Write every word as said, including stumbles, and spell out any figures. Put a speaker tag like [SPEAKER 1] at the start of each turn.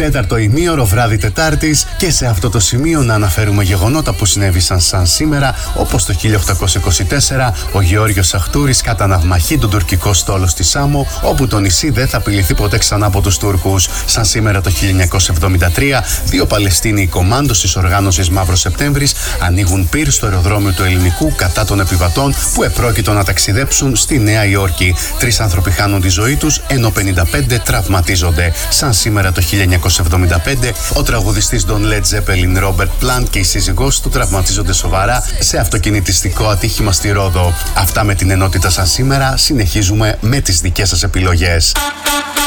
[SPEAKER 1] Τέταρτο ημίωρο, βράδυ Τετάρτης, και σε αυτό το σημείο να αναφέρουμε γεγονότα που συνέβησαν σαν σήμερα, όπως το χίλια οκτακόσια είκοσι τέσσερα ο Γεώργιος Αχτούρης κατά ναυμαχή τον τουρκικό στόλο στη Σάμο, όπου το νησί δεν θα απειληθεί ποτέ ξανά από τους Τούρκους. Σαν σήμερα το χίλια εννιακόσια εβδομήντα τρία, δύο Παλαιστίνοι κομμάντος της οργάνωσης Μαύρος Σεπτέμβρης ανοίγουν πυρ στο αεροδρόμιο του Ελληνικού κατά των επιβατών που επρόκειτο να ταξιδέψουν στη Νέα Υόρκη. Τρεις άνθρωποι χάνουν τη ζωή τους, ενώ πενήντα πέντε τραυματίζονται. Σαν σήμερα το χίλια εννιακόσια εβδομήντα πέντε, ο τραγουδιστής των Led Zeppelin Robert Plant και η σύζυγός του τραυματίζονται σοβαρά σε αυτοκινητιστικό ατύχημα στη Ρόδο. Αυτά με την ενότητα σαν σήμερα. Συνεχίζουμε με τις δικές σας επιλογές.